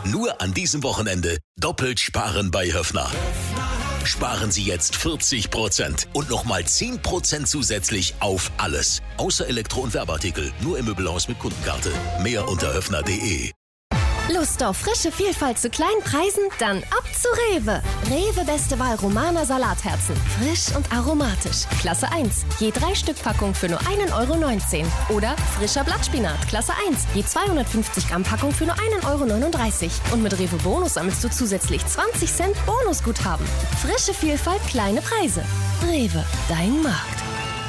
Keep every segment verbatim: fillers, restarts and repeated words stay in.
Nur an diesem Wochenende doppelt sparen bei Höffner. Sparen Sie jetzt vierzig Prozent und nochmal zehn Prozent zusätzlich auf alles. Außer Elektro- und Werbeartikel. Nur im Möbelhaus mit Kundenkarte. Mehr unter höffner punkt de. Lust auf frische Vielfalt zu kleinen Preisen? Dann ab zu Rewe. Rewe beste Wahl Romaner Salatherzen. Frisch und aromatisch. Klasse eins. Je drei Stück Packung für nur ein Euro neunzehn. Oder frischer Blattspinat. Klasse eins. Je zweihundertfünfzig Gramm Packung für nur ein Euro neununddreißig. Und mit Rewe Bonus sammelst du zusätzlich zwanzig Cent Bonusguthaben. Frische Vielfalt, kleine Preise. Rewe, dein Markt.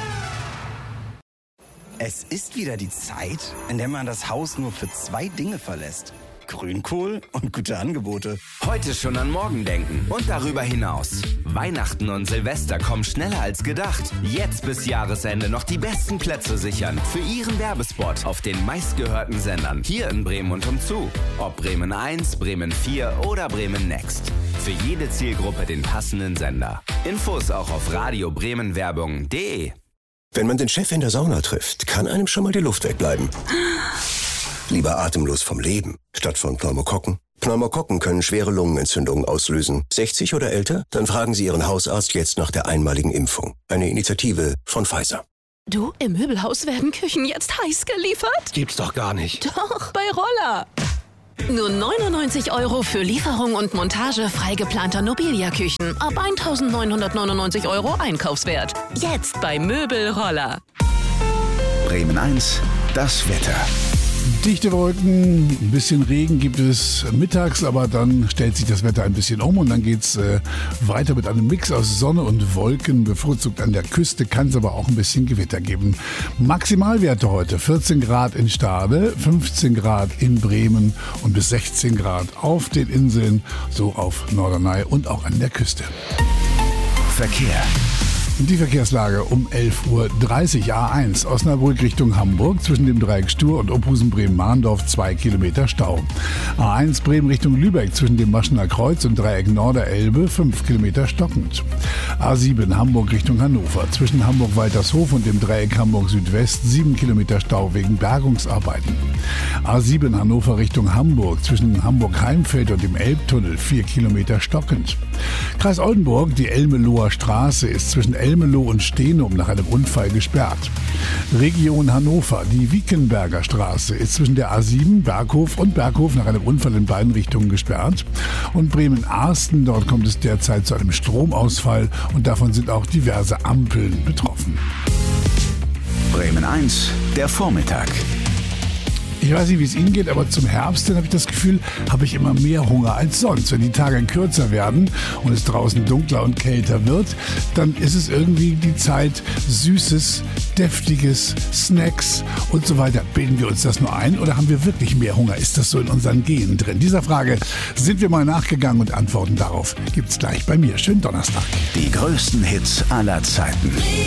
Es ist wieder die Zeit, in der man das Haus nur für zwei Dinge verlässt. Grünkohl und gute Angebote. Heute schon an morgen denken und darüber hinaus. Weihnachten und Silvester kommen schneller als gedacht. Jetzt bis Jahresende noch die besten Plätze sichern für Ihren Werbespot auf den meistgehörten Sendern. Hier in Bremen und umzu. Ob Bremen eins, Bremen vier oder Bremen Next. Für jede Zielgruppe den passenden Sender. Infos auch auf radio bremen werbung punkt de. Wenn man den Chef in der Sauna trifft, kann einem schon mal die Luft wegbleiben. Lieber atemlos vom Leben, statt von Pneumokokken. Pneumokokken können schwere Lungenentzündungen auslösen. sechzig oder älter? Dann fragen Sie Ihren Hausarzt jetzt nach der einmaligen Impfung. Eine Initiative von Pfizer. Du, im Möbelhaus werden Küchen jetzt heiß geliefert? Gibt's doch gar nicht. Doch, bei Roller. Nur neunundneunzig Euro für Lieferung und Montage frei geplanter Nobilia-Küchen. Ab eintausendneunhundertneunundneunzig Euro Einkaufswert. Jetzt bei Möbelroller. Bremen eins, das Wetter. Dichte Wolken, ein bisschen Regen gibt es mittags, aber dann stellt sich das Wetter ein bisschen um und dann geht es äh, weiter mit einem Mix aus Sonne und Wolken. Bevorzugt an der Küste kann es aber auch ein bisschen Gewitter geben. Maximalwerte heute vierzehn Grad in Stade, fünfzehn Grad in Bremen und bis sechzehn Grad auf den Inseln, so auf Norderney und auch an der Küste. Verkehr. Die Verkehrslage um elf Uhr dreißig. A eins Osnabrück Richtung Hamburg zwischen dem Dreieck Stur und Opusen-Bremen-Mahndorf zwei Kilometer Stau. A eins Bremen Richtung Lübeck zwischen dem Maschener Kreuz und Dreieck Norderelbe fünf Kilometer stockend. A sieben Hamburg Richtung Hannover zwischen Hamburg-Waltershof und dem Dreieck Hamburg Südwest sieben Kilometer Stau wegen Bergungsarbeiten. A sieben Hannover Richtung Hamburg zwischen Hamburg-Heimfeld und dem Elbtunnel vier Kilometer stockend. Kreis Oldenburg, die Elmeloher Straße ist zwischen Elmeloh und Steenum nach einem Unfall gesperrt. Region Hannover, die Wiekenberger Straße ist zwischen der A sieben, Berghof und Berghof nach einem Unfall in beiden Richtungen gesperrt. Und Bremen-Arsten, dort kommt es derzeit zu einem Stromausfall und davon sind auch diverse Ampeln betroffen. Bremen eins, der Vormittag. Ich weiß nicht, wie es Ihnen geht, aber zum Herbst, dann habe ich das Gefühl, habe ich immer mehr Hunger als sonst. Wenn die Tage kürzer werden und es draußen dunkler und kälter wird, dann ist es irgendwie die Zeit Süßes, Deftiges, Snacks und so weiter. Bilden wir uns das nur ein oder haben wir wirklich mehr Hunger? Ist das so in unseren Genen drin? Dieser Frage sind wir mal nachgegangen und Antworten darauf gibt's gleich bei mir. Schönen Donnerstag. Die größten Hits aller Zeiten.